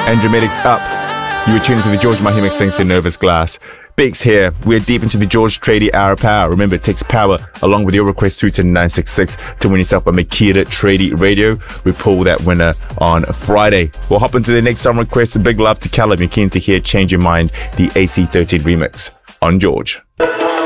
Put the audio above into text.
Andromedics up. You were tuned to the George Mahima sings in Nervous Glass. Biggs here. We're deep into the George Tradie Hour Power. Remember, it takes power along with your request through to 966 to win yourself a Makita Tradie Radio. We pull that winner on Friday. We'll hop into the next song request. A big love to Callum. You're keen to hear Change Your Mind, the AC13 remix on George.